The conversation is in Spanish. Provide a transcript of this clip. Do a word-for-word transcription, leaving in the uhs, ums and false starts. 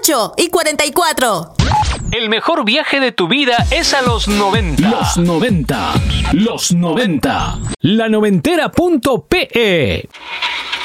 ocho y cuarenta y cuatro. El mejor viaje de tu vida es a los noventa. Los noventa. Los noventa. La noventera punto pe.